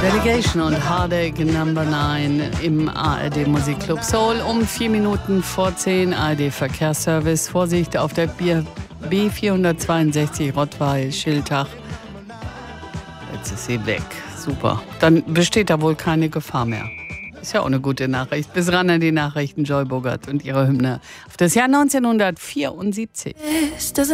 Delegation und Heartache Number 9 im ARD Musikclub Soul um 4 Minuten vor 10. ARD Verkehrsservice. Vorsicht auf der B462 Rottweil-Schiltach. Jetzt ist sie weg. Super. Dann besteht da wohl keine Gefahr mehr. Ist ja auch eine gute Nachricht. Bis ran an die Nachrichten. Joy Bogart und ihre Hymne auf das Jahr 1974.